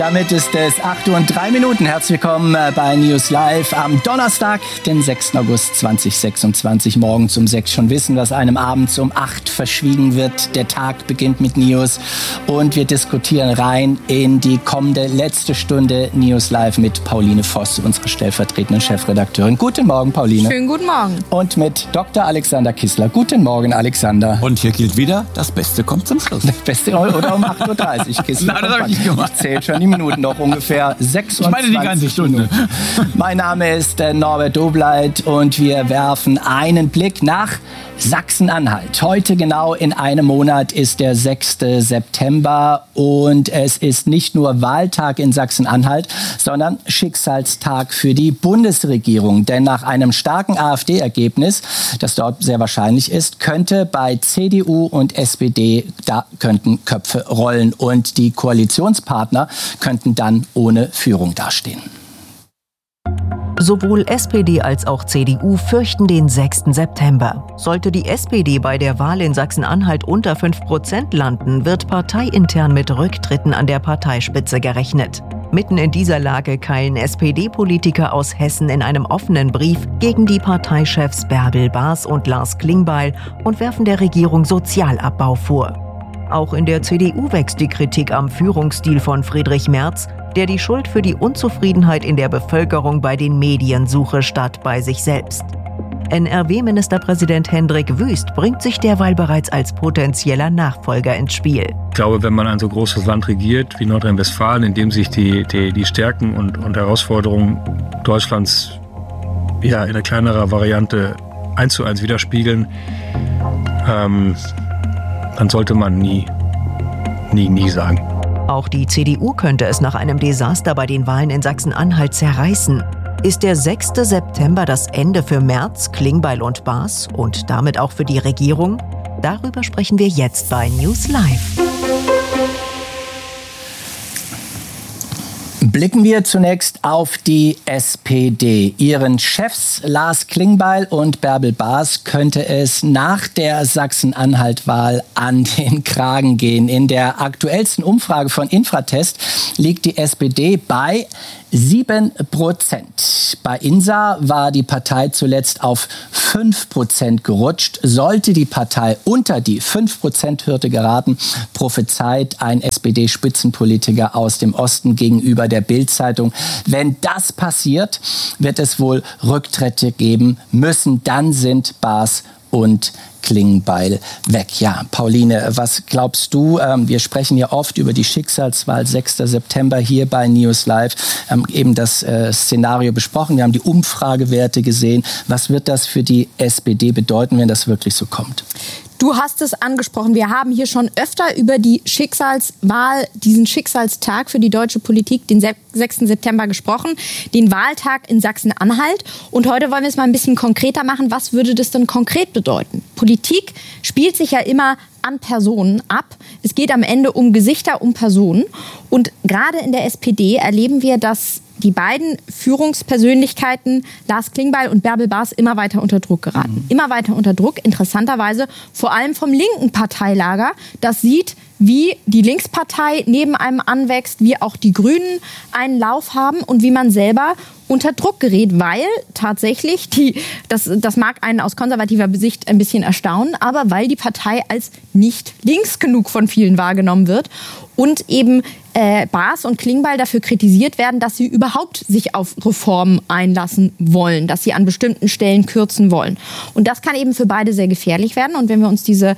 Damit ist es 8:03 Uhr. Herzlich willkommen bei News Live am Donnerstag, den 6. August 2026. Morgens um 6 schon wissen, was einem abends um 8 verschwiegen wird. Der Tag beginnt mit News und wir diskutieren rein in die kommende letzte Stunde News Live mit Pauline Voss, unserer stellvertretenden Chefredakteurin. Guten Morgen, Pauline. Schönen guten Morgen. Und mit Dr. Alexander Kissler. Guten Morgen, Alexander. Und hier gilt wieder, das Beste kommt zum Schluss. Das Beste oder um 8:30 Uhr, Kissler. Nein, das habe ich nicht gemacht. Ich zähle schon die Minuten, noch ungefähr 26 Ich meine die ganze Stunde. Minuten. Mein Name ist Norbert Dobleit und wir werfen einen Blick nach Sachsen-Anhalt. Heute genau in einem Monat ist der 6. September und es ist nicht nur Wahltag in Sachsen-Anhalt, sondern Schicksalstag für die Bundesregierung. Denn nach einem starken AfD-Ergebnis, das dort sehr wahrscheinlich ist, könnte bei CDU und SPD, da könnten Köpfe rollen und die Koalitionspartner könnten dann ohne Führung dastehen. Sowohl SPD als auch CDU fürchten den 6. September. Sollte die SPD bei der Wahl in Sachsen-Anhalt unter 5% landen, wird parteiintern mit Rücktritten an der Parteispitze gerechnet. Mitten in dieser Lage keilen SPD-Politiker aus Hessen in einem offenen Brief gegen die Parteichefs Bärbel Baas und Lars Klingbeil und werfen der Regierung Sozialabbau vor. Auch in der CDU wächst die Kritik am Führungsstil von Friedrich Merz, der die Schuld für die Unzufriedenheit in der Bevölkerung bei den Medien suche statt bei sich selbst. NRW-Ministerpräsident Hendrik Wüst bringt sich derweil bereits als potenzieller Nachfolger ins Spiel. Ich glaube, wenn man ein so großes Land regiert wie Nordrhein-Westfalen, in dem sich die Stärken und Herausforderungen Deutschlands in einer kleineren Variante 1:1 widerspiegeln, dann sollte man nie sagen. Auch die CDU könnte es nach einem Desaster bei den Wahlen in Sachsen-Anhalt zerreißen. Ist der 6. September das Ende für Merz, Klingbeil und Baas und damit auch für die Regierung? Darüber sprechen wir jetzt bei News Live. Blicken wir zunächst auf die SPD. Ihren Chefs Lars Klingbeil und Bärbel Baas könnte es nach der Sachsen-Anhalt-Wahl an den Kragen gehen. In der aktuellsten Umfrage von Infratest liegt die SPD bei 7%. Bei INSA war die Partei zuletzt auf 5% gerutscht. Sollte die Partei unter die 5%-Hürde geraten, prophezeit ein SPD-Spitzenpolitiker aus dem Osten gegenüber der Bild-Zeitung. Wenn das passiert, wird es wohl Rücktritte geben müssen. Dann sind Baas und Klingbeil weg. Ja, Pauline, was glaubst du? Wir sprechen ja oft über die Schicksalswahl 6. September hier bei News Live. Eben das Szenario besprochen. Wir haben die Umfragewerte gesehen. Was wird das für die SPD bedeuten, wenn das wirklich so kommt? Du hast es angesprochen. Wir haben hier schon öfter über die Schicksalswahl, diesen Schicksalstag für die deutsche Politik, den 6. September gesprochen, den Wahltag in Sachsen-Anhalt. Und heute wollen wir es mal ein bisschen konkreter machen. Was würde das denn konkret bedeuten? Politik spielt sich ja immer an Personen ab. Es geht am Ende um Gesichter, um Personen. Und gerade in der SPD erleben wir, dass die beiden Führungspersönlichkeiten, Lars Klingbeil und Bärbel Baas, immer weiter unter Druck geraten. Immer weiter unter Druck, interessanterweise vor allem vom linken Parteilager. Das sieht, wie die Linkspartei neben einem anwächst, wie auch die Grünen einen Lauf haben und wie man selber unter Druck gerät, weil tatsächlich, das mag einen aus konservativer Sicht ein bisschen erstaunen, aber weil die Partei als nicht links genug von vielen wahrgenommen wird und eben Baas und Klingbeil dafür kritisiert werden, dass sie überhaupt sich auf Reformen einlassen wollen, dass sie an bestimmten Stellen kürzen wollen. Und das kann eben für beide sehr gefährlich werden. Und wenn wir uns diese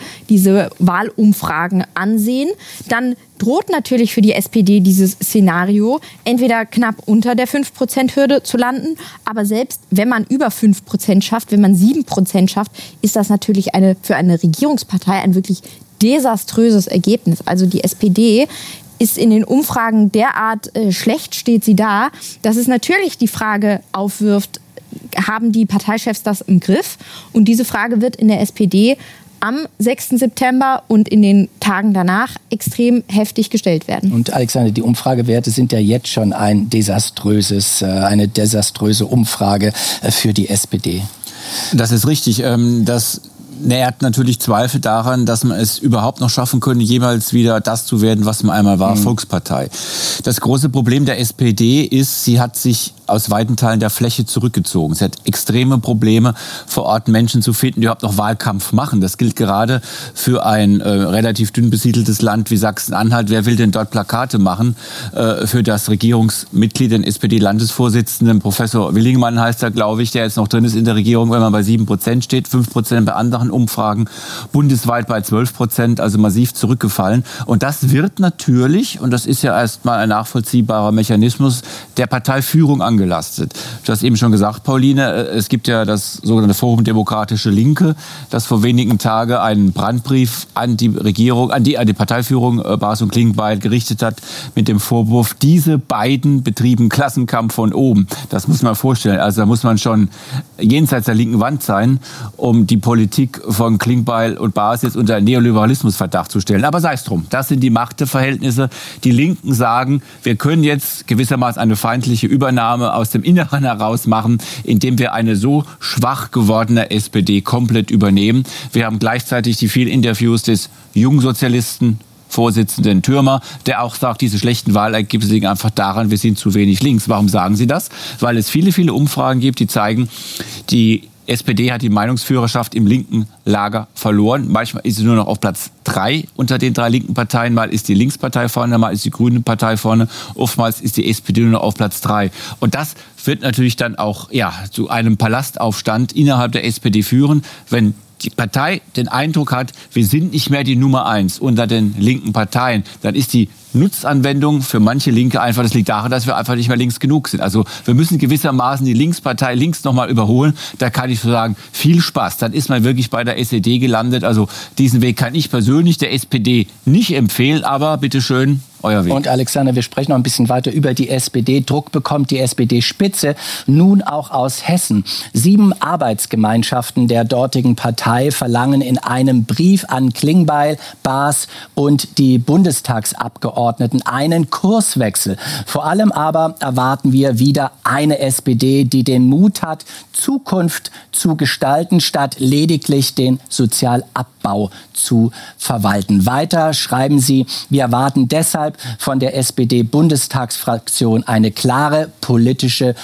Wahlumfragen ansehen, dann droht natürlich für die SPD dieses Szenario, entweder knapp unter der 5%-Hürde zu landen, aber selbst wenn man über 5% schafft, wenn man 7% schafft, ist das natürlich für eine Regierungspartei ein wirklich desaströses Ergebnis. Also die SPD ist in den Umfragen derart schlecht steht sie da, dass es natürlich die Frage aufwirft, haben die Parteichefs das im Griff? Und diese Frage wird in der SPD am 6. September und in den Tagen danach extrem heftig gestellt werden. Und Alexander, die Umfragewerte sind ja jetzt schon eine desaströse Umfrage für die SPD. Das ist richtig. Das Er hat natürlich Zweifel daran, dass man es überhaupt noch schaffen könnte, jemals wieder das zu werden, was man einmal war, Volkspartei. Das große Problem der SPD ist, sie hat sich aus weiten Teilen der Fläche zurückgezogen. Sie hat extreme Probleme, vor Ort Menschen zu finden, die überhaupt noch Wahlkampf machen. Das gilt gerade für ein relativ dünn besiedeltes Land wie Sachsen-Anhalt. Wer will denn dort Plakate machen? Für das Regierungsmitglied, den SPD-Landesvorsitzenden, Professor Willingmann heißt er, glaube ich, der jetzt noch drin ist in der Regierung, wenn man bei 7% steht, 5% bei anderen Umfragen, bundesweit bei 12%, also massiv zurückgefallen. Und das wird natürlich, und das ist ja erstmal ein nachvollziehbarer Mechanismus, der Parteiführung angelastet. Du hast eben schon gesagt, Pauline, es gibt ja das sogenannte Forum Demokratische Linke, das vor wenigen Tagen einen Brandbrief an die Regierung, an die Parteiführung Baas und Klingbeil gerichtet hat mit dem Vorwurf, diese beiden betrieben Klassenkampf von oben. Das muss man vorstellen. Also da muss man schon jenseits der linken Wand sein, um die Politik von Klingbeil und Baas jetzt unter Neoliberalismusverdacht zu stellen. Aber sei es drum, das sind die Machtverhältnisse. Die Linken sagen, wir können jetzt gewissermaßen eine feindliche Übernahme aus dem Inneren heraus machen, indem wir eine so schwach gewordene SPD komplett übernehmen. Wir haben gleichzeitig die vielen Interviews des Jungsozialisten Vorsitzenden Thürmer, der auch sagt, diese schlechten Wahlergebnisse liegen einfach daran, wir sind zu wenig links. Warum sagen Sie das? Weil es viele, viele Umfragen gibt, die zeigen, die SPD hat die Meinungsführerschaft im linken Lager verloren. Manchmal ist sie nur noch auf Platz 3 unter den 3 linken Parteien. Mal ist die Linkspartei vorne, mal ist die Grüne Partei vorne. Oftmals ist die SPD nur noch auf Platz 3. Und das wird natürlich dann auch zu einem Palastaufstand innerhalb der SPD führen, wenn die Partei den Eindruck hat, wir sind nicht mehr die Nummer 1 unter den linken Parteien, dann ist die Nutzanwendung für manche Linke einfach, das liegt daran, dass wir einfach nicht mehr links genug sind. Also wir müssen gewissermaßen die Linkspartei links nochmal überholen. Da kann ich so sagen, viel Spaß. Dann ist man wirklich bei der SED gelandet. Also diesen Weg kann ich persönlich der SPD nicht empfehlen, aber bitteschön, euer Weg. Und Alexander, wir sprechen noch ein bisschen weiter über die SPD. Druck bekommt die SPD-Spitze nun auch aus Hessen. 7 Arbeitsgemeinschaften der dortigen Partei verlangen in einem Brief an Klingbeil, Baas und die Bundestagsabgeordneten einen Kurswechsel. Vor allem aber erwarten wir wieder eine SPD, die den Mut hat, Zukunft zu gestalten, statt lediglich den Sozialabbau zu verwalten. Weiter schreiben sie, wir erwarten deshalb von der SPD-Bundestagsfraktion eine klare politische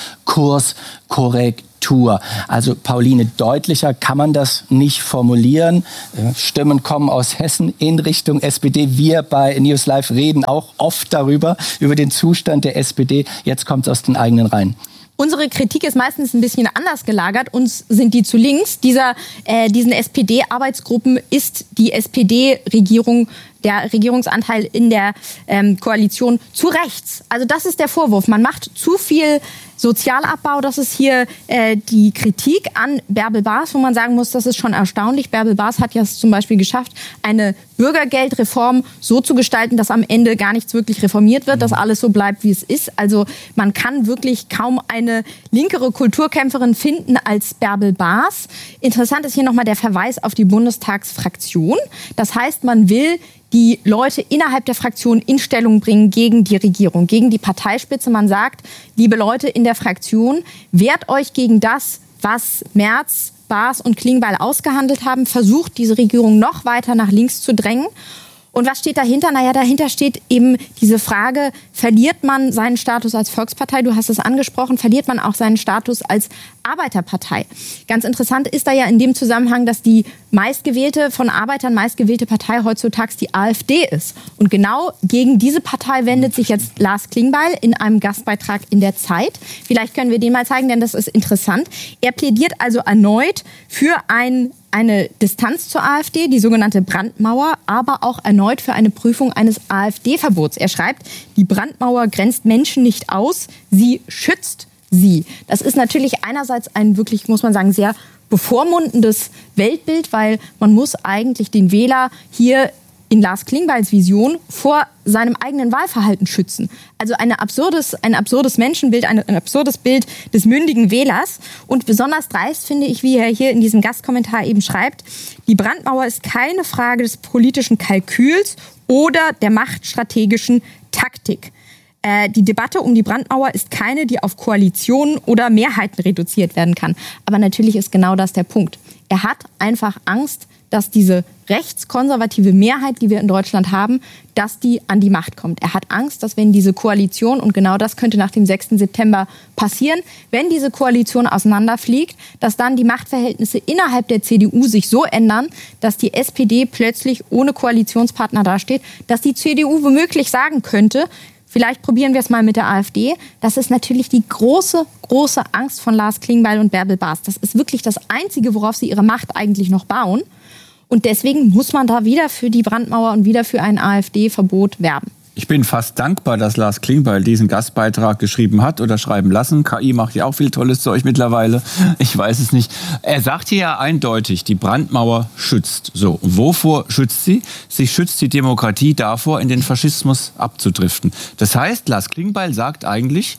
Kurskorrektur. Also Pauline, deutlicher kann man das nicht formulieren. Stimmen kommen aus Hessen in Richtung SPD. Wir bei News Live reden auch oft darüber, über den Zustand der SPD. Jetzt kommt es aus den eigenen Reihen. Unsere Kritik ist meistens ein bisschen anders gelagert. Uns sind die zu links. Diesen SPD-Arbeitsgruppen ist die SPD-Regierung, der Regierungsanteil in der Koalition zu rechts. Also das ist der Vorwurf. Man macht zu viel Sozialabbau. Das ist hier die Kritik an Bärbel Baas, wo man sagen muss, das ist schon erstaunlich. Bärbel Baas hat ja es zum Beispiel geschafft, eine Bürgergeldreform so zu gestalten, dass am Ende gar nichts wirklich reformiert wird, dass alles so bleibt, wie es ist. Also man kann wirklich kaum eine linkere Kulturkämpferin finden als Bärbel Baas. Interessant ist hier nochmal der Verweis auf die Bundestagsfraktion. Das heißt, man will die Leute innerhalb der Fraktion in Stellung bringen gegen die Regierung, gegen die Parteispitze. Man sagt, liebe Leute in der Fraktion, wehrt euch gegen das, was Merz, Baas und Klingbeil ausgehandelt haben, versucht diese Regierung noch weiter nach links zu drängen. Und was steht dahinter? Naja, dahinter steht eben diese Frage, verliert man seinen Status als Volkspartei? Du hast es angesprochen, verliert man auch seinen Status als Arbeiterpartei? Ganz interessant ist da ja in dem Zusammenhang, dass die von Arbeitern meistgewählte Partei heutzutage die AfD ist. Und genau gegen diese Partei wendet sich jetzt Lars Klingbeil in einem Gastbeitrag in der Zeit. Vielleicht können wir den mal zeigen, denn das ist interessant. Er plädiert also erneut für eine Distanz zur AfD, die sogenannte Brandmauer, aber auch erneut für eine Prüfung eines AfD-Verbots. Er schreibt, die Brandmauer grenzt Menschen nicht aus, sie schützt sie. Das ist natürlich einerseits ein wirklich, muss man sagen, sehr bevormundendes Weltbild, weil man muss eigentlich den Wähler hier in Lars Klingbeils Vision vor seinem eigenen Wahlverhalten schützen. Also ein absurdes Menschenbild, ein absurdes Bild des mündigen Wählers. Und besonders dreist finde ich, wie er hier in diesem Gastkommentar eben schreibt, die Brandmauer ist keine Frage des politischen Kalküls oder der machtstrategischen Taktik. Die Debatte um die Brandmauer ist keine, die auf Koalitionen oder Mehrheiten reduziert werden kann. Aber natürlich ist genau das der Punkt. Er hat einfach Angst, dass diese rechtskonservative Mehrheit, die wir in Deutschland haben, dass die an die Macht kommt. Er hat Angst, dass wenn diese Koalition, und genau das könnte nach dem 6. September passieren, wenn diese Koalition auseinanderfliegt, dass dann die Machtverhältnisse innerhalb der CDU sich so ändern, dass die SPD plötzlich ohne Koalitionspartner dasteht, dass die CDU womöglich sagen könnte, vielleicht probieren wir es mal mit der AfD. Das ist natürlich die große, große Angst von Lars Klingbeil und Bärbel Baas. Das ist wirklich das Einzige, worauf sie ihre Macht eigentlich noch bauen. Und deswegen muss man da wieder für die Brandmauer und wieder für ein AfD-Verbot werben. Ich bin fast dankbar, dass Lars Klingbeil diesen Gastbeitrag geschrieben hat oder schreiben lassen. KI macht ja auch viel tolles Zeug mittlerweile. Ich weiß es nicht. Er sagt hier ja eindeutig, die Brandmauer schützt. So, und wovor schützt sie? Sie schützt die Demokratie davor, in den Faschismus abzudriften. Das heißt, Lars Klingbeil sagt eigentlich,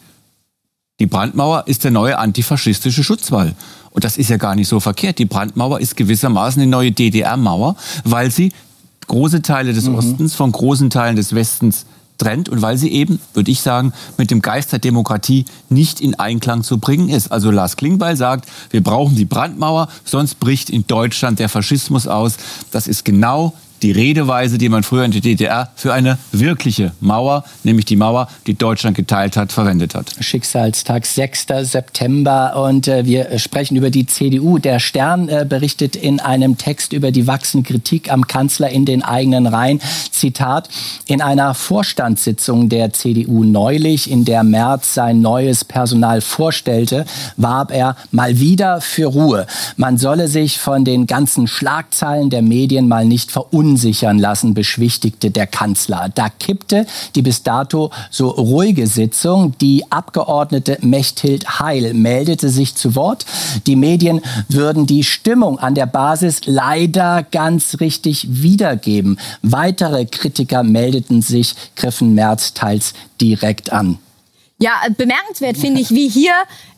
die Brandmauer ist der neue antifaschistische Schutzwall. Und das ist ja gar nicht so verkehrt. Die Brandmauer ist gewissermaßen eine neue DDR-Mauer, weil sie große Teile des Ostens von großen Teilen des Westens trennt und weil sie eben, würde ich sagen, mit dem Geist der Demokratie nicht in Einklang zu bringen ist. Also Lars Klingbeil sagt, wir brauchen die Brandmauer, sonst bricht in Deutschland der Faschismus aus. Das ist genau die Redeweise, die man früher in der DDR für eine wirkliche Mauer, nämlich die Mauer, die Deutschland geteilt hat, verwendet hat. Schicksalstag, 6. September und wir sprechen über die CDU. Der Stern berichtet in einem Text über die wachsende Kritik am Kanzler in den eigenen Reihen. Zitat, in einer Vorstandssitzung der CDU neulich, in der Merz sein neues Personal vorstellte, warb er mal wieder für Ruhe. Man solle sich von den ganzen Schlagzeilen der Medien mal nicht verunsichern lassen, beschwichtigte der Kanzler. Da kippte die bis dato so ruhige Sitzung. Die Abgeordnete Mechthild Heil meldete sich zu Wort. Die Medien würden die Stimmung an der Basis leider ganz richtig wiedergeben. Weitere Kritiker meldeten sich, griffen Merz teils direkt an. Ja, bemerkenswert finde ich, wie hier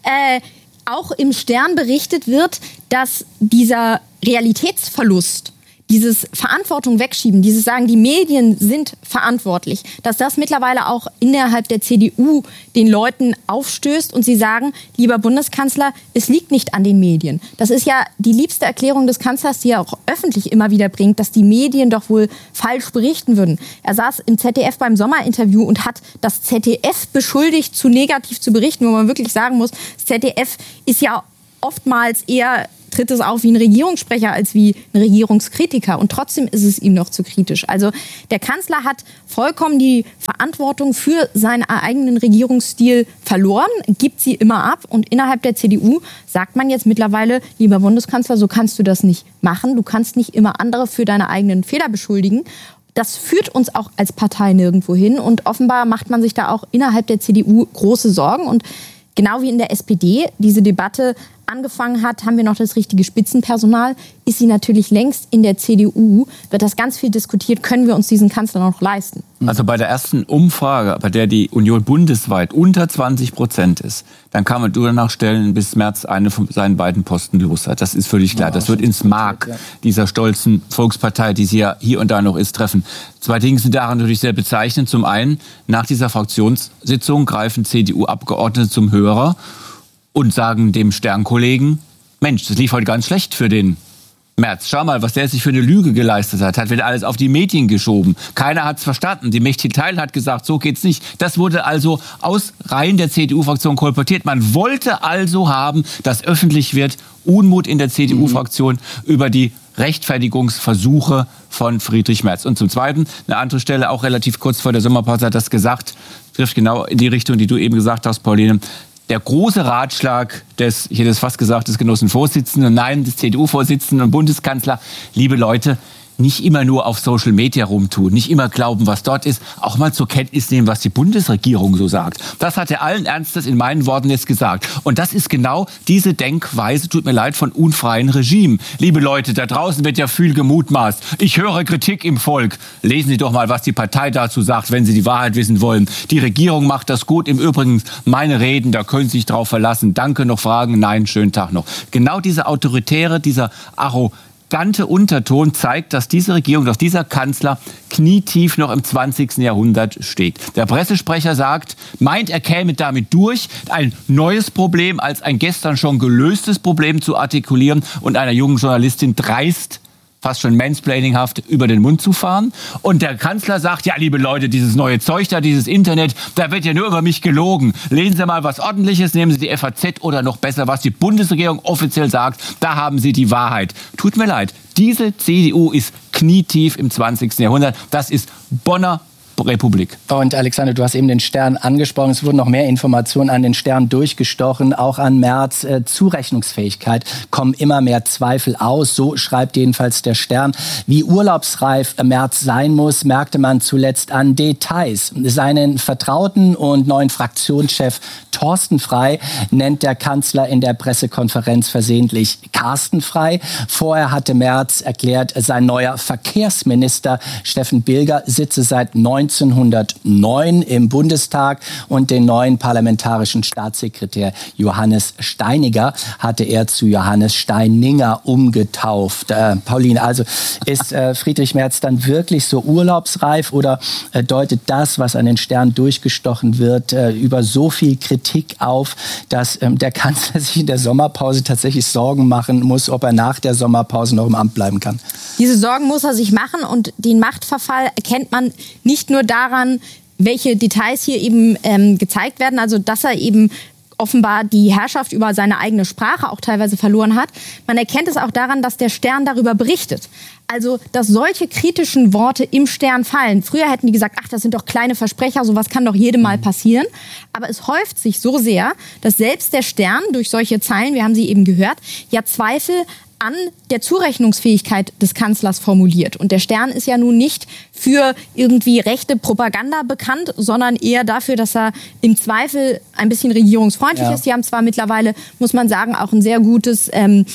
auch im Stern berichtet wird, dass dieser Realitätsverlust, dieses Verantwortung wegschieben, dieses Sagen, die Medien sind verantwortlich, dass das mittlerweile auch innerhalb der CDU den Leuten aufstößt und sie sagen, lieber Bundeskanzler, es liegt nicht an den Medien. Das ist ja die liebste Erklärung des Kanzlers, die er auch öffentlich immer wieder bringt, dass die Medien doch wohl falsch berichten würden. Er saß im ZDF beim Sommerinterview und hat das ZDF beschuldigt, zu negativ zu berichten, wo man wirklich sagen muss, das ZDF ist ja oftmals eher, tritt es auf wie ein Regierungssprecher als wie ein Regierungskritiker. Und trotzdem ist es ihm noch zu kritisch. Also der Kanzler hat vollkommen die Verantwortung für seinen eigenen Regierungsstil verloren, gibt sie immer ab. Und innerhalb der CDU sagt man jetzt mittlerweile, lieber Bundeskanzler, so kannst du das nicht machen. Du kannst nicht immer andere für deine eigenen Fehler beschuldigen. Das führt uns auch als Partei nirgendwo hin. Und offenbar macht man sich da auch innerhalb der CDU große Sorgen. Und genau wie in der SPD diese Debatte angefangen hat, haben wir noch das richtige Spitzenpersonal, ist sie natürlich längst in der CDU, wird das ganz viel diskutiert, können wir uns diesen Kanzler noch leisten? Also bei der ersten Umfrage, bei der die Union bundesweit unter 20% ist, dann kann man danach stellen, bis Merz eine von seinen beiden Posten los hat. Das ist völlig klar. Das wird ins Mark dieser stolzen Volkspartei, die sie ja hier und da noch ist, treffen. Zwei Dinge sind daran natürlich sehr bezeichnend. Zum einen, nach dieser Fraktionssitzung greifen CDU-Abgeordnete zum Hörer und sagen dem Sternkollegen, Mensch, das lief heute ganz schlecht für den Merz. Schau mal, was der sich für eine Lüge geleistet hat. Hat wieder alles auf die Medien geschoben. Keiner hat's verstanden. Die Mechthild Heil hat gesagt, so geht's nicht. Das wurde also aus Reihen der CDU-Fraktion kolportiert. Man wollte also haben, dass öffentlich wird, Unmut in der CDU-Fraktion über die Rechtfertigungsversuche von Friedrich Merz. Und zum Zweiten, eine andere Stelle, auch relativ kurz vor der Sommerpause, hat das gesagt, trifft genau in die Richtung, die du eben gesagt hast, Pauline. Der große Ratschlag des, ich hätte es fast gesagt, des Genossen Vorsitzenden, nein, des CDU-Vorsitzenden und Bundeskanzler, liebe Leute, nicht immer nur auf Social Media rumtun, nicht immer glauben, was dort ist, auch mal zur Kenntnis nehmen, was die Bundesregierung so sagt. Das hat er allen Ernstes in meinen Worten jetzt gesagt. Und das ist genau diese Denkweise, tut mir leid, von unfreien Regimen. Liebe Leute, da draußen wird ja viel gemutmaßt. Ich höre Kritik im Volk. Lesen Sie doch mal, was die Partei dazu sagt, wenn Sie die Wahrheit wissen wollen. Die Regierung macht das gut. Im Übrigen, meine Reden, da können Sie sich drauf verlassen. Danke, noch Fragen? Nein, schönen Tag noch. Genau diese autoritäre, dieser arrogante Unterton zeigt, dass diese Regierung, dass dieser Kanzler knietief noch im 20. Jahrhundert steht. Der Pressesprecher sagt, meint, er käme damit durch, ein neues Problem als ein gestern schon gelöstes Problem zu artikulieren und einer jungen Journalistin dreist, fast schon mansplaininghaft, über den Mund zu fahren. Und der Kanzler sagt, ja, liebe Leute, dieses neue Zeug da, dieses Internet, da wird ja nur über mich gelogen. Lesen Sie mal was Ordentliches, nehmen Sie die FAZ oder noch besser, was die Bundesregierung offiziell sagt, da haben Sie die Wahrheit. Tut mir leid, diese CDU ist knietief im 20. Jahrhundert. Das ist Bonner Republik. Und Alexander, du hast eben den Stern angesprochen. Es wurden noch mehr Informationen an den Stern durchgestochen, auch an Merz. Zurechnungsfähigkeit, kommen immer mehr Zweifel aus. So schreibt jedenfalls der Stern. Wie urlaubsreif Merz sein muss, merkte man zuletzt an Details. Seinen Vertrauten und neuen Fraktionschef Thorsten Frey nennt der Kanzler in der Pressekonferenz versehentlich Carsten Frey. Vorher hatte Merz erklärt, sein neuer Verkehrsminister Steffen Bilger sitze seit 1909 im Bundestag und den neuen parlamentarischen Staatssekretär Johannes Steiniger hatte er zu Johannes Steininger umgetauft. Pauline, also ist Friedrich Merz dann wirklich so urlaubsreif oder deutet das, was an den Stern durchgestochen wird, über so viel Kritik auf, dass der Kanzler sich in der Sommerpause tatsächlich Sorgen machen muss, ob er nach der Sommerpause noch im Amt bleiben kann? Diese Sorgen muss er sich machen und den Machtverfall erkennt man nicht nur daran, welche Details hier eben gezeigt werden, also dass er eben offenbar die Herrschaft über seine eigene Sprache auch teilweise verloren hat. Man erkennt es auch daran, dass der Stern darüber berichtet. Also, dass solche kritischen Worte im Stern fallen. Früher hätten die gesagt, ach, das sind doch kleine Versprecher, sowas kann doch jedem mal passieren. Aber es häuft sich so sehr, dass selbst der Stern durch solche Zeilen, wir haben sie eben gehört, ja Zweifel an der Zurechnungsfähigkeit des Kanzlers formuliert. Und der Stern ist ja nun nicht für irgendwie rechte Propaganda bekannt, sondern eher dafür, dass er im Zweifel ein bisschen regierungsfreundlich ist. Die haben zwar mittlerweile, muss man sagen, auch ein sehr gutes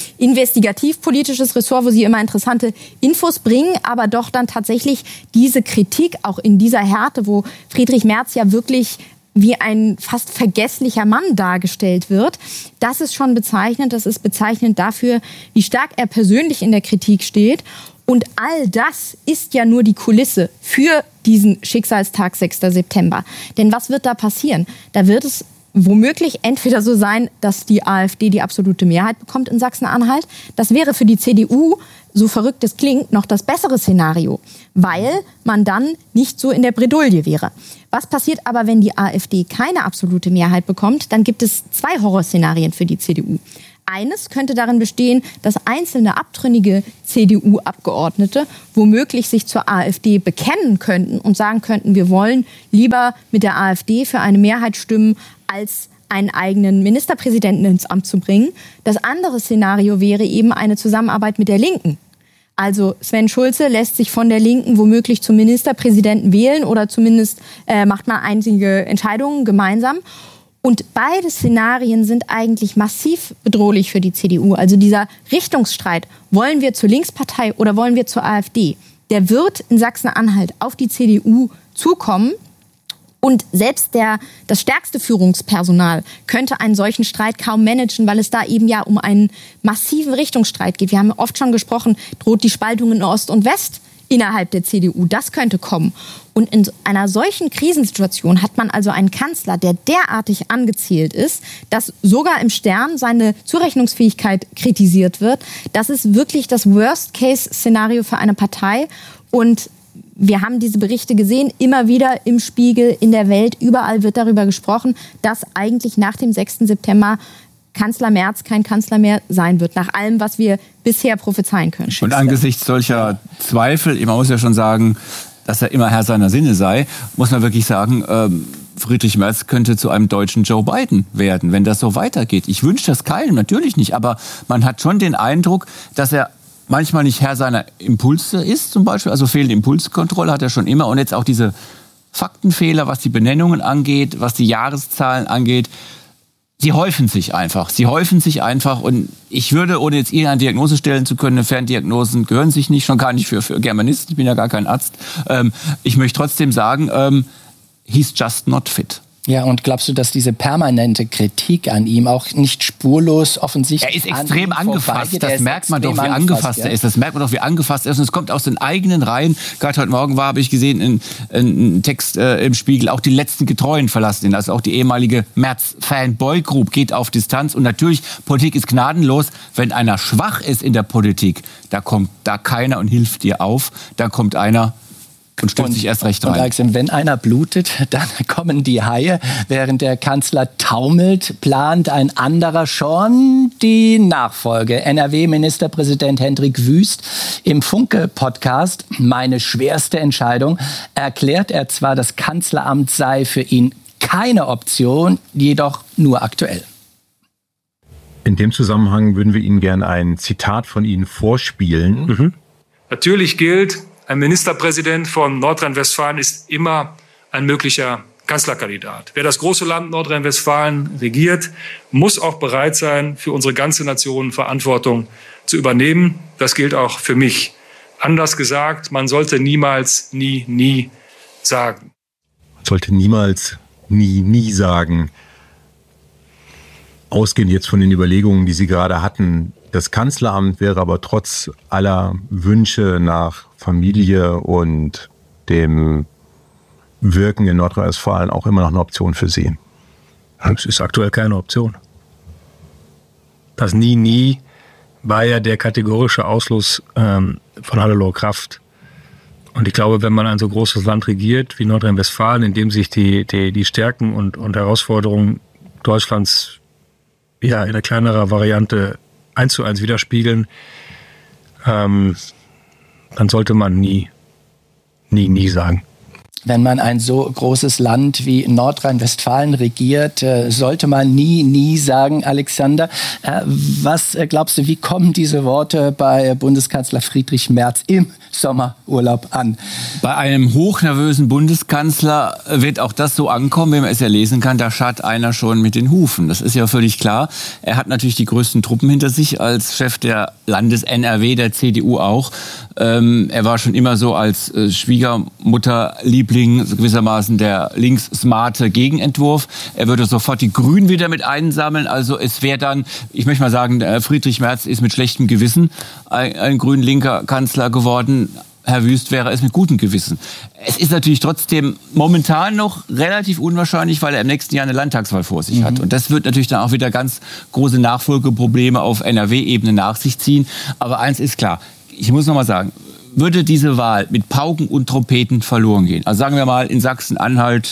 investigativ-politisches Ressort, wo sie immer interessante Infos bringen, aber doch dann tatsächlich diese Kritik auch in dieser Härte, wo Friedrich Merz ja wirklich wie ein fast vergesslicher Mann dargestellt wird. Das ist schon bezeichnend. Das ist bezeichnend dafür, wie stark er persönlich in der Kritik steht. Und all das ist ja nur die Kulisse für diesen Schicksalstag 6. September. Denn was wird da passieren? Da wird es womöglich entweder so sein, dass die AfD die absolute Mehrheit bekommt in Sachsen-Anhalt. Das wäre für die CDU, so verrückt es klingt, noch das bessere Szenario, weil man dann nicht so in der Bredouille wäre. Was passiert aber, wenn die AfD keine absolute Mehrheit bekommt? Dann gibt es zwei Horrorszenarien für die CDU. Eines könnte darin bestehen, dass einzelne abtrünnige CDU-Abgeordnete womöglich sich zur AfD bekennen könnten und sagen könnten, wir wollen lieber mit der AfD für eine Mehrheit stimmen, als einen eigenen Ministerpräsidenten ins Amt zu bringen. Das andere Szenario wäre eben eine Zusammenarbeit mit der Linken. Also Sven Schulze lässt sich von der Linken womöglich zum Ministerpräsidenten wählen oder zumindest macht man einige Entscheidungen gemeinsam. Und beide Szenarien sind eigentlich massiv bedrohlich für die CDU. Also dieser Richtungsstreit, wollen wir zur Linkspartei oder wollen wir zur AfD, der wird in Sachsen-Anhalt auf die CDU zukommen. Und selbst das stärkste Führungspersonal könnte einen solchen Streit kaum managen, weil es da eben ja um einen massiven Richtungsstreit geht. Wir haben oft schon gesprochen, droht die Spaltung in Ost und West innerhalb der CDU. Das könnte kommen. Und in einer solchen Krisensituation hat man also einen Kanzler, der derartig angezählt ist, dass sogar im Stern seine Zurechnungsfähigkeit kritisiert wird. Das ist wirklich das Worst-Case-Szenario für eine Partei. Und wir haben diese Berichte gesehen, immer wieder im Spiegel, in der Welt. Überall wird darüber gesprochen, dass eigentlich nach dem 6. September Kanzler Merz kein Kanzler mehr sein wird, nach allem, was wir bisher prophezeien können. Und angesichts solcher Zweifel, man muss ja schon sagen, dass er immer Herr seiner Sinne sei, muss man wirklich sagen, Friedrich Merz könnte zu einem deutschen Joe Biden werden, wenn das so weitergeht. Ich wünsche das keinem, natürlich nicht, aber man hat schon den Eindruck, dass er manchmal nicht Herr seiner Impulse ist, zum Beispiel, also fehlende Impulskontrolle hat er schon immer und jetzt auch diese Faktenfehler, was die Benennungen angeht, was die Jahreszahlen angeht, sie häufen sich einfach und ich würde, ohne jetzt Ihnen eine Diagnose stellen zu können, Ferndiagnosen gehören sich nicht, schon gar nicht für Germanisten, ich bin ja gar kein Arzt, ich möchte trotzdem sagen, he's just not fit. Ja, und glaubst du, dass diese permanente Kritik an ihm auch nicht spurlos offensichtlich er ist extrem angefasst, das merkt man doch, wie angefasst er ist. Das merkt man doch, wie angefasst er ist. Und es kommt aus den eigenen Reihen. Gerade heute Morgen habe ich gesehen, ein Text im Spiegel, auch die letzten Getreuen verlassen ihn. Also auch die ehemalige Merz-Fan-Boy-Group geht auf Distanz. Und natürlich, Politik ist gnadenlos. Wenn einer schwach ist in der Politik, da kommt da keiner und hilft dir auf. Da kommt einer und stürzt sich erst recht rein. Und Alexander, wenn einer blutet, dann kommen die Haie. Während der Kanzler taumelt, plant ein anderer schon die Nachfolge. NRW-Ministerpräsident Hendrik Wüst im Funke-Podcast Meine schwerste Entscheidung erklärt er zwar, das Kanzleramt sei für ihn keine Option, jedoch nur aktuell. In dem Zusammenhang würden wir Ihnen gerne ein Zitat von Ihnen vorspielen. Natürlich gilt, ein Ministerpräsident von Nordrhein-Westfalen ist immer ein möglicher Kanzlerkandidat. Wer das große Land Nordrhein-Westfalen regiert, muss auch bereit sein, für unsere ganze Nation Verantwortung zu übernehmen. Das gilt auch für mich. Anders gesagt, man sollte niemals, nie sagen. Man sollte niemals, nie sagen. Ausgehend jetzt von den Überlegungen, die Sie gerade hatten, das Kanzleramt wäre aber trotz aller Wünsche nach Familie und dem Wirken in Nordrhein-Westfalen auch immer noch eine Option für Sie. Es ist aktuell keine Option. Das nie war ja der kategorische Ausschluss von Hannelore Kraft. Und ich glaube, wenn man ein so großes Land regiert wie Nordrhein-Westfalen, in dem sich die Stärken und Herausforderungen Deutschlands in einer kleinerer Variante 1:1 widerspiegeln, dann sollte man nie sagen. Wenn man ein so großes Land wie Nordrhein-Westfalen regiert, sollte man nie sagen, Alexander. Was glaubst du, wie kommen diese Worte bei Bundeskanzler Friedrich Merz im Sommerurlaub an? Bei einem hochnervösen Bundeskanzler wird auch das so ankommen, wie man es ja lesen kann, da scharrt einer schon mit den Hufen. Das ist ja völlig klar. Er hat natürlich die größten Truppen hinter sich als Chef der Landes-NRW, der CDU auch. Er war schon immer so als Schwiegermutterliebling gewissermaßen der links-smarte Gegenentwurf. Er würde sofort die Grünen wieder mit einsammeln. Also es wäre dann, ich möchte mal sagen, Friedrich Merz ist mit schlechtem Gewissen ein grün-linker Kanzler geworden. Herr Wüst wäre es mit gutem Gewissen. Es ist natürlich trotzdem momentan noch relativ unwahrscheinlich, weil er im nächsten Jahr eine Landtagswahl vor sich hat. Und das wird natürlich dann auch wieder ganz große Nachfolgeprobleme auf NRW-Ebene nach sich ziehen. Aber eins ist klar, ich muss noch mal sagen, würde diese Wahl mit Pauken und Trompeten verloren gehen, also sagen wir mal in Sachsen-Anhalt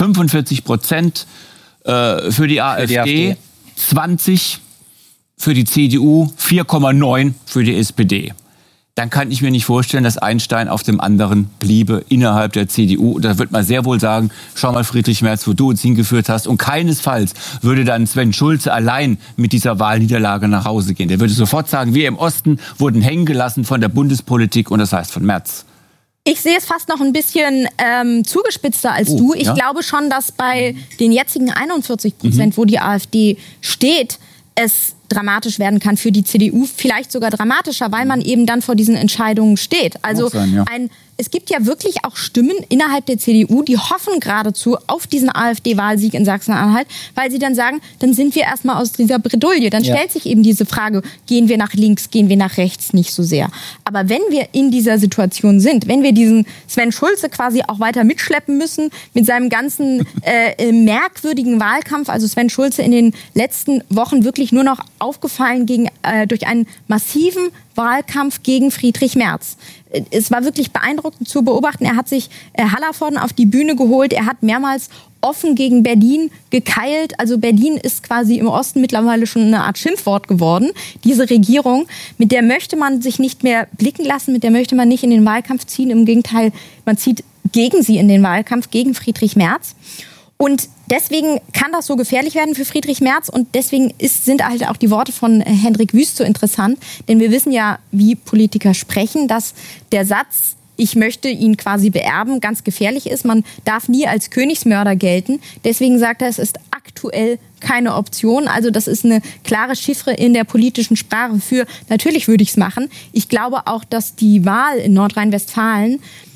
45% für die AfD, 20% für die CDU, 4,9% für die SPD. Dann kann ich mir nicht vorstellen, dass ein Stein auf dem anderen bliebe innerhalb der CDU. Da wird man sehr wohl sagen, schau mal Friedrich Merz, wo du uns hingeführt hast. Und keinesfalls würde dann Sven Schulze allein mit dieser Wahlniederlage nach Hause gehen. Der würde sofort sagen, wir im Osten wurden hängen gelassen von der Bundespolitik und das heißt von Merz. Ich sehe es fast noch ein bisschen zugespitzter als du. Ich glaube schon, dass bei den jetzigen 41%, wo die AfD steht, es dramatisch werden kann für die CDU, vielleicht sogar dramatischer, weil man eben dann vor diesen Entscheidungen steht. Also es gibt ja wirklich auch Stimmen innerhalb der CDU, die hoffen geradezu auf diesen AfD-Wahlsieg in Sachsen-Anhalt, weil sie dann sagen, dann sind wir erstmal aus dieser Bredouille. Dann stellt sich eben diese Frage, gehen wir nach links, gehen wir nach rechts, nicht so sehr. Aber wenn wir in dieser Situation sind, wenn wir diesen Sven Schulze quasi auch weiter mitschleppen müssen mit seinem ganzen merkwürdigen Wahlkampf, also Sven Schulze in den letzten Wochen wirklich nur noch aufgefallen durch einen massiven Wahlkampf gegen Friedrich Merz. Es war wirklich beeindruckend zu beobachten. Er hat sich Hallervorden auf die Bühne geholt. Er hat mehrmals offen gegen Berlin gekeilt. Also Berlin ist quasi im Osten mittlerweile schon eine Art Schimpfwort geworden. Diese Regierung, mit der möchte man sich nicht mehr blicken lassen, mit der möchte man nicht in den Wahlkampf ziehen. Im Gegenteil, man zieht gegen sie in den Wahlkampf, gegen Friedrich Merz. Und deswegen kann das so gefährlich werden für Friedrich Merz und deswegen sind halt auch die Worte von Hendrik Wüst so interessant. Denn wir wissen ja, wie Politiker sprechen, dass der Satz, ich möchte ihn quasi beerben, ganz gefährlich ist. Man darf nie als Königsmörder gelten. Deswegen sagt er, es ist aktuell keine Option. Also das ist eine klare Chiffre in der politischen Sprache für, natürlich würde ich es machen. Ich glaube auch, dass die Wahl in Nordrhein-Westfalen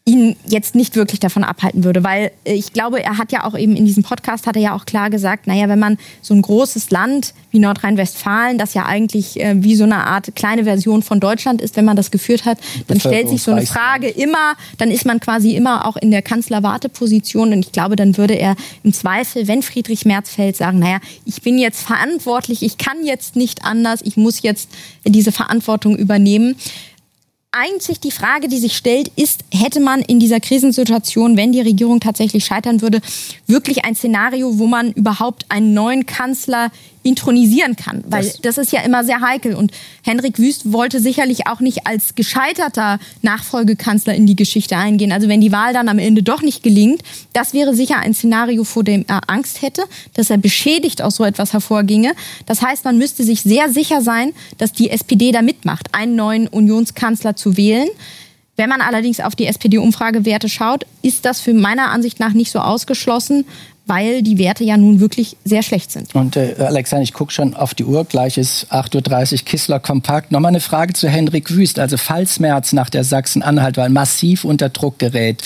ihn jetzt nicht wirklich davon abhalten würde, weil ich glaube, er hat ja auch eben in diesem Podcast hat er ja auch klar gesagt, naja, wenn man so ein großes Land wie Nordrhein-Westfalen, das ja eigentlich wie so eine Art kleine Version von Deutschland ist, wenn man das geführt hat, dann stellt sich so eine Frage immer, dann ist man quasi immer auch in der Kanzlerwarteposition, und ich glaube, dann würde er im Zweifel, wenn Friedrich Merz fällt, sagen, naja, ich bin jetzt verantwortlich, ich kann jetzt nicht anders, ich muss jetzt diese Verantwortung übernehmen. Einzig die Frage, die sich stellt, ist, hätte man in dieser Krisensituation, wenn die Regierung tatsächlich scheitern würde, wirklich ein Szenario, wo man überhaupt einen neuen Kanzler intronisieren kann? Weil das ist ja immer sehr heikel. Und Hendrik Wüst wollte sicherlich auch nicht als gescheiterter Nachfolgekanzler in die Geschichte eingehen. Also wenn die Wahl dann am Ende doch nicht gelingt, das wäre sicher ein Szenario, vor dem er Angst hätte, dass er beschädigt aus so etwas hervorginge. Das heißt, man müsste sich sehr sicher sein, dass die SPD da mitmacht, einen neuen Unionskanzler zu wählen. Wenn man allerdings auf die SPD-Umfragewerte schaut, ist das für meiner Ansicht nach nicht so ausgeschlossen, weil die Werte ja nun wirklich sehr schlecht sind. Und Alexander, ich gucke schon auf die Uhr, gleich ist 8.30 Uhr, Kissler kompakt. Nochmal eine Frage zu Hendrik Wüst. Also falls Merz nach der Sachsen-Anhalt-Wahl massiv unter Druck gerät,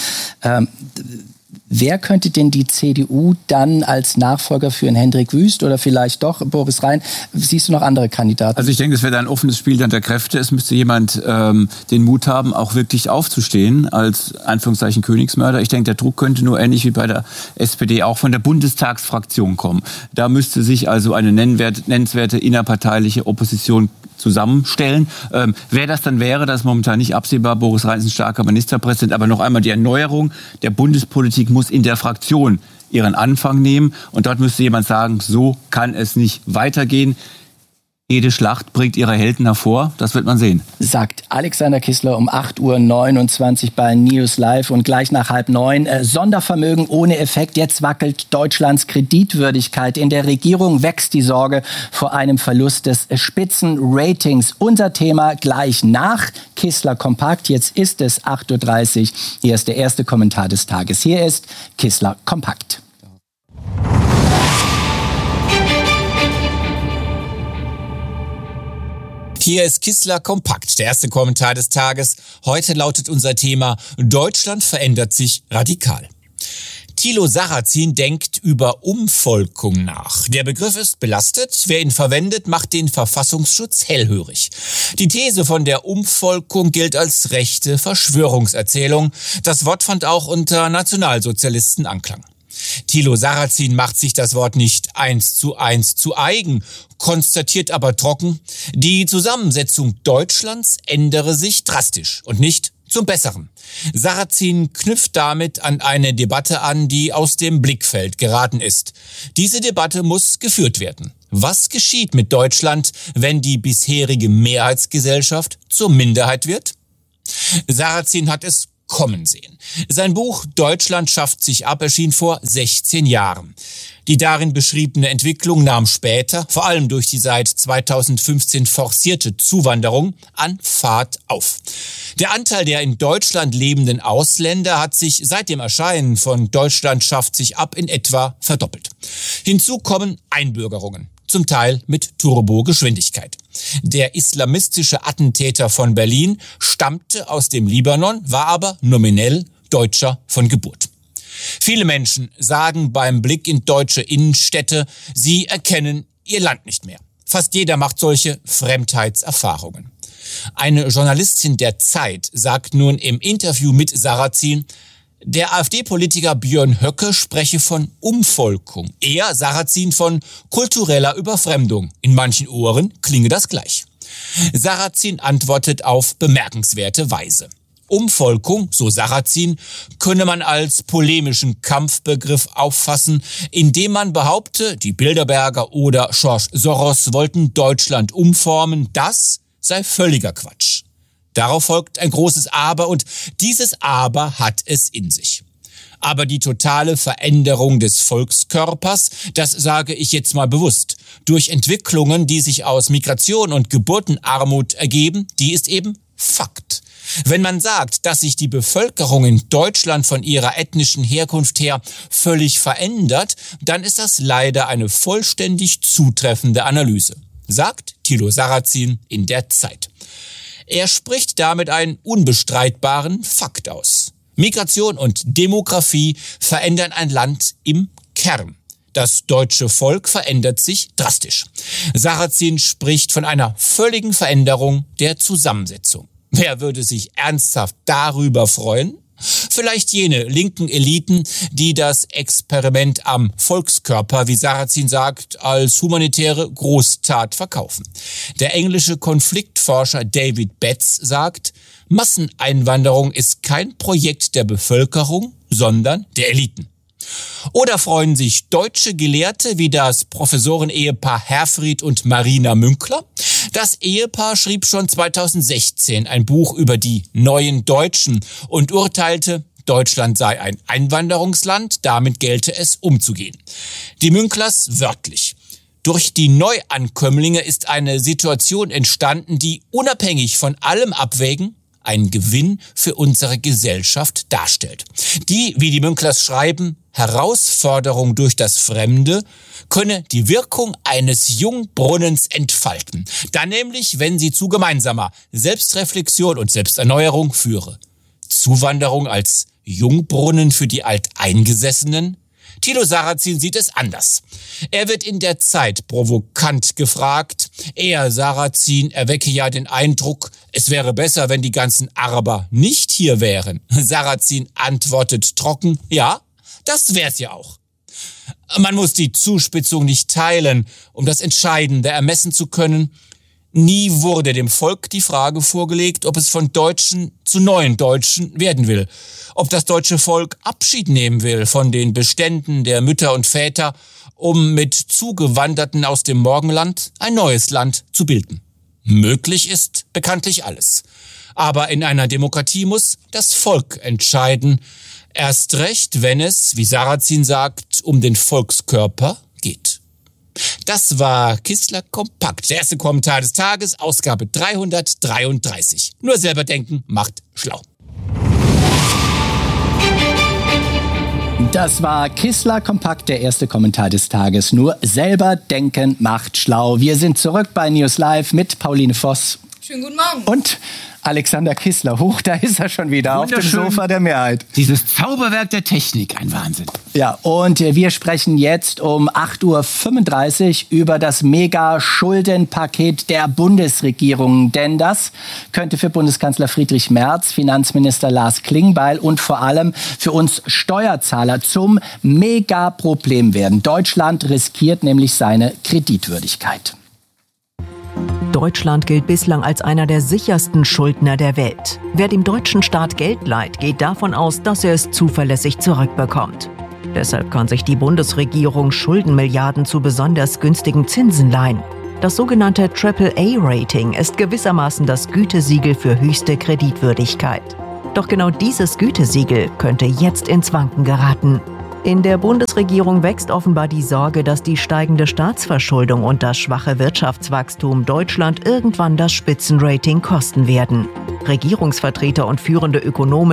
wer könnte denn die CDU dann als Nachfolger für einen Hendrik Wüst oder vielleicht doch Boris Rhein? Siehst du noch andere Kandidaten? Also ich denke, es wäre ein offenes Spiel dann der Kräfte. Es müsste jemand den Mut haben, auch wirklich aufzustehen als Anführungszeichen Königsmörder. Ich denke, der Druck könnte nur ähnlich wie bei der SPD auch von der Bundestagsfraktion kommen. Da müsste sich also eine nennenswerte innerparteiliche Opposition zusammenstellen. Wer das dann wäre, das ist momentan nicht absehbar. Boris Rhein ist ein starker Ministerpräsident. Aber noch einmal, die Erneuerung der Bundespolitik muss in der Fraktion ihren Anfang nehmen. Und dort müsste jemand sagen, so kann es nicht weitergehen. Jede Schlacht bringt ihre Helden hervor. Das wird man sehen. Sagt Alexander Kissler um 8.29 Uhr bei News Live und gleich nach 8:30. Sondervermögen ohne Effekt. Jetzt wackelt Deutschlands Kreditwürdigkeit. In der Regierung wächst die Sorge vor einem Verlust des Spitzenratings. Unser Thema gleich nach Kissler kompakt. Jetzt ist es 8.30 Uhr. Hier ist der erste Kommentar des Tages. Hier ist Kissler kompakt. Hier ist Kissler kompakt, der erste Kommentar des Tages. Heute lautet unser Thema: Deutschland verändert sich radikal. Thilo Sarrazin denkt über Umvolkung nach. Der Begriff ist belastet. Wer ihn verwendet, macht den Verfassungsschutz hellhörig. Die These von der Umvolkung gilt als rechte Verschwörungserzählung. Das Wort fand auch unter Nationalsozialisten Anklang. Thilo Sarrazin macht sich das Wort nicht 1:1 zu eigen, konstatiert aber trocken, die Zusammensetzung Deutschlands ändere sich drastisch und nicht zum Besseren. Sarrazin knüpft damit an eine Debatte an, die aus dem Blickfeld geraten ist. Diese Debatte muss geführt werden. Was geschieht mit Deutschland, wenn die bisherige Mehrheitsgesellschaft zur Minderheit wird? Sarrazin hat es kommen sehen. Sein Buch Deutschland schafft sich ab erschien vor 16 Jahren. Die darin beschriebene Entwicklung nahm später, vor allem durch die seit 2015 forcierte Zuwanderung, an Fahrt auf. Der Anteil der in Deutschland lebenden Ausländer hat sich seit dem Erscheinen von Deutschland schafft sich ab in etwa verdoppelt. Hinzu kommen Einbürgerungen, zum Teil mit Turbogeschwindigkeit. Der islamistische Attentäter von Berlin stammte aus dem Libanon, war aber nominell Deutscher von Geburt. Viele Menschen sagen beim Blick in deutsche Innenstädte, sie erkennen ihr Land nicht mehr. Fast jeder macht solche Fremdheitserfahrungen. Eine Journalistin der Zeit sagt nun im Interview mit Sarrazin, der AfD-Politiker Björn Höcke spreche von Umvolkung. Er, Sarrazin, von kultureller Überfremdung. In manchen Ohren klinge das gleich. Sarrazin antwortet auf bemerkenswerte Weise. Umvolkung, so Sarrazin, könne man als polemischen Kampfbegriff auffassen, indem man behaupte, die Bilderberger oder George Soros wollten Deutschland umformen. Das sei völliger Quatsch. Darauf folgt ein großes Aber und dieses Aber hat es in sich. Aber die totale Veränderung des Volkskörpers, das sage ich jetzt mal bewusst, durch Entwicklungen, die sich aus Migration und Geburtenarmut ergeben, die ist eben Fakt. Wenn man sagt, dass sich die Bevölkerung in Deutschland von ihrer ethnischen Herkunft her völlig verändert, dann ist das leider eine vollständig zutreffende Analyse, sagt Thilo Sarrazin in der Zeit. Er spricht damit einen unbestreitbaren Fakt aus. Migration und Demografie verändern ein Land im Kern. Das deutsche Volk verändert sich drastisch. Sarrazin spricht von einer völligen Veränderung der Zusammensetzung. Wer würde sich ernsthaft darüber freuen? Vielleicht jene linken Eliten, die das Experiment am Volkskörper, wie Sarrazin sagt, als humanitäre Großtat verkaufen. Der englische Konfliktforscher David Betts sagt, Masseneinwanderung ist kein Projekt der Bevölkerung, sondern der Eliten. Oder freuen sich deutsche Gelehrte wie das Professoren-Ehepaar Herfried und Marina Münkler? Das Ehepaar schrieb schon 2016 ein Buch über die neuen Deutschen und urteilte, Deutschland sei ein Einwanderungsland, damit gelte es umzugehen. Die Münklers wörtlich. Durch die Neuankömmlinge ist eine Situation entstanden, die unabhängig von allem Abwägen einen Gewinn für unsere Gesellschaft darstellt. Die, wie die Münklers schreiben, Herausforderung durch das Fremde könne die Wirkung eines Jungbrunnens entfalten. Dann nämlich, wenn sie zu gemeinsamer Selbstreflexion und Selbsterneuerung führe. Zuwanderung als Jungbrunnen für die Alteingesessenen? Thilo Sarrazin sieht es anders. Er wird in der Zeit provokant gefragt. Er, Sarrazin, erwecke ja den Eindruck, es wäre besser, wenn die ganzen Araber nicht hier wären. Sarrazin antwortet trocken, ja, das wär's ja auch. Man muss die Zuspitzung nicht teilen, um das Entscheidende ermessen zu können. Nie wurde dem Volk die Frage vorgelegt, ob es von Deutschen zu neuen Deutschen werden will. Ob das deutsche Volk Abschied nehmen will von den Beständen der Mütter und Väter, um mit Zugewanderten aus dem Morgenland ein neues Land zu bilden. Möglich ist bekanntlich alles. Aber in einer Demokratie muss das Volk entscheiden. Erst recht, wenn es, wie Sarrazin sagt, um den Volkskörper geht. Das war Kistler Kompakt, der erste Kommentar des Tages, Ausgabe 333. Nur selber denken macht schlau. Das war Kistler Kompakt, der erste Kommentar des Tages. Nur selber denken macht schlau. Wir sind zurück bei News Live mit Pauline Voss. Schönen guten Morgen. Und Alexander Kistler. Huch, da ist er schon wieder auf dem Sofa der Mehrheit. Dieses Zauberwerk der Technik, ein Wahnsinn. Ja, und wir sprechen jetzt um 8.35 Uhr über das Mega-Schuldenpaket der Bundesregierung. Denn das könnte für Bundeskanzler Friedrich Merz, Finanzminister Lars Klingbeil und vor allem für uns Steuerzahler zum Mega-Problem werden. Deutschland riskiert nämlich seine Kreditwürdigkeit. Deutschland gilt bislang als einer der sichersten Schuldner der Welt. Wer dem deutschen Staat Geld leiht, geht davon aus, dass er es zuverlässig zurückbekommt. Deshalb kann sich die Bundesregierung Schuldenmilliarden zu besonders günstigen Zinsen leihen. Das sogenannte AAA-Rating ist gewissermaßen das Gütesiegel für höchste Kreditwürdigkeit. Doch genau dieses Gütesiegel könnte jetzt ins Wanken geraten. In der Bundesregierung wächst offenbar die Sorge, dass die steigende Staatsverschuldung und das schwache Wirtschaftswachstum Deutschland irgendwann das Spitzenrating kosten werden. Regierungsvertreter und führende Ökonomen